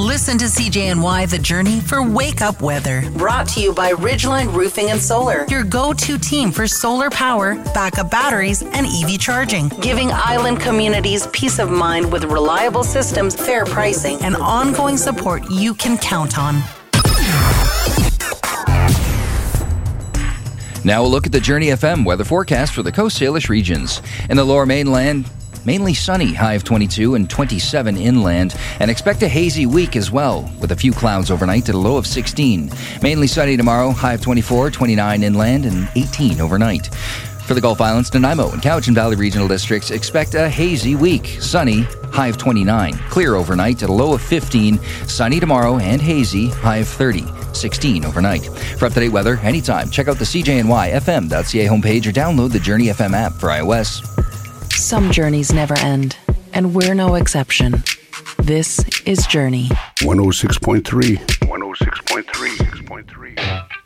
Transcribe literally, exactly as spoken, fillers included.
Listen to C J N Y The Journey for Wake Up Weather. Brought to you by Ridgeline Roofing and Solar, your go-to team for solar power, backup batteries, and E V charging. Giving island communities peace of mind with reliable systems, fair pricing, and ongoing support you can count on. Now we'll look at the Journey F M weather forecast for the Coast Salish regions. In the lower mainland, mainly sunny, high of twenty-two and twenty-seven inland, and expect a hazy week as well, with a few clouds overnight at a low of sixteen. Mainly sunny tomorrow, high of twenty-four, twenty-nine inland, and eighteen overnight. For the Gulf Islands, Nanaimo and Cowichan Valley regional districts, expect a hazy week. Sunny, high of twenty-nine. Clear overnight at a low of fifteen. Sunny tomorrow and hazy, high of thirty. sixteen overnight. For up-to-date weather, anytime, check out the C J N Y F M dot C A homepage or download the Journey F M app for iOS. Some journeys never end, and we're no exception. This is Journey. one oh six point three. one oh six point three.